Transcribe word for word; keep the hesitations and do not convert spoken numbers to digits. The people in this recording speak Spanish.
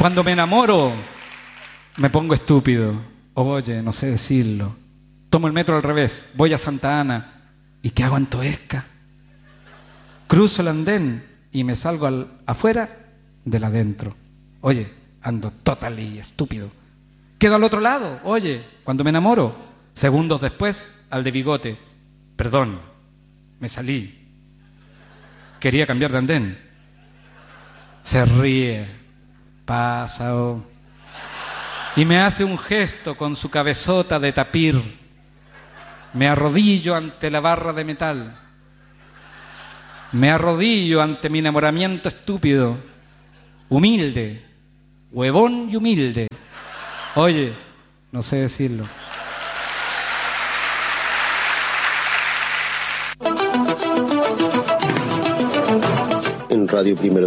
Cuando me enamoro, me pongo estúpido. Oye, no sé decirlo. Tomo el metro al revés, voy a Santa Ana. ¿Y qué hago en Toesca? Cruzo el andén y me salgo al, afuera del adentro. Oye, ando totally estúpido. Quedo al otro lado. Oye, cuando me enamoro, segundos después, al de bigote. Perdón, me salí. Quería cambiar de andén. Se ríe. Pasa. Oh. Y me hace un gesto con su cabezota de tapir. Me arrodillo ante la barra de metal. Me arrodillo ante mi enamoramiento estúpido. Humilde. Huevón y humilde. Oye, no sé decirlo. En Radio Primero